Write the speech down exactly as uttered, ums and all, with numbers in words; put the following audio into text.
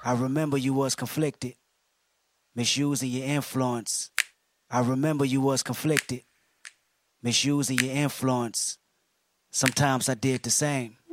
I remember you was conflicted, misusing your influence. I remember you was conflicted, misusing your influence. Sometimes I did the same.